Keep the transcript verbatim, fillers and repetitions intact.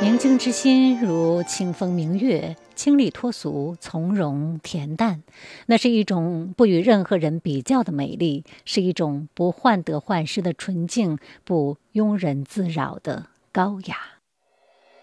宁静之心如清风明月，清丽脱俗，从容恬淡。那是一种不与任何人比较的美丽，是一种不患得患失的纯净，不庸人自扰的高雅。